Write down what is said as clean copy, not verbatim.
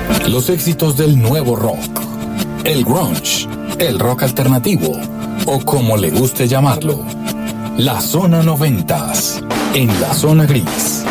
Los éxitos del nuevo rock, el grunge, el rock alternativo o como le guste llamarlo. La Zona 90 en la Zona Gris.